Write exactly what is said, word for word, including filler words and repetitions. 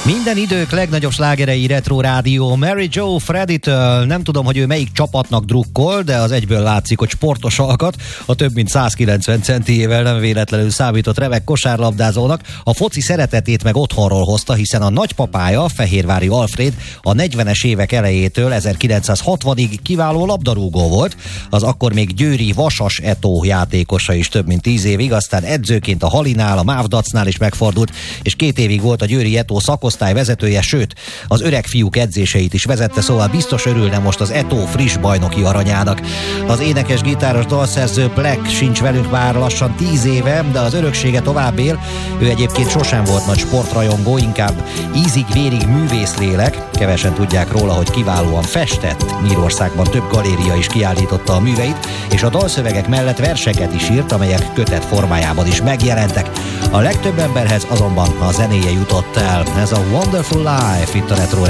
Minden idők legnagyobb slágerei Retro Rádió. Mary Jo Freddie-től, nem tudom, hogy ő melyik csapatnak drukkol, de az egyből látszik, hogy sportos alkat, a több mint százkilencven centiével nem véletlenül számított remek kosárlabdázónak, a foci szeretetét meg otthonról hozta, hiszen a nagypapája, Fehérvári Alfréd a negyvenes évek elejétől ezerkilencszázhatvanig kiváló labdarúgó volt, az akkor még győri Vasas Eto játékosa is több mint tíz évig, aztán edzőként a Halinál, a Mávdacnál is megfordult, és két évig volt a győri Eto szakosztály vezetője, sőt, az öreg fiúk edzéseit is vezette, szóval biztos örülne most az Eto friss bajnoki aranyának. Az énekes, gitáros, dalszerző Black sincs velünk már lassan tíz éve, de az öröksége tovább él. Ő egyébként sosem volt nagy sportrajongó, inkább ízig-vérig művészlélek. Kevesen tudják róla, hogy kiválóan festett. Írországban több galéria is kiállította a műveit, és a dalszövegek mellett verseket is írt, amelyek kötet formájában is megjelentek. A legtöbb emberhez azonban a zenéje jutott el. Ez a Wonderful Life itt a Retro